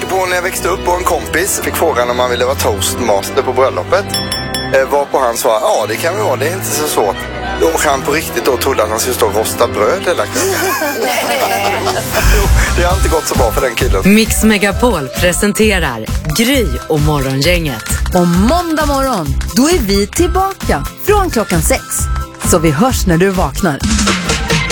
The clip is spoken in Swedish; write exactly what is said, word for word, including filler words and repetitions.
på när jag växte upp och en kompis fick frågan om han ville vara toastmaster på bröllopet. Eh, var på han svarade, ja det kan vi vara, det är inte så svårt. Och han på riktigt då trodde att han skulle stå och rosta bröd eller det har inte gått så bra för den killen. Mix Megapol presenterar Gry och Morgongänget. Och måndag morgon, då är vi tillbaka från klockan sex. Så vi hörs när du vaknar.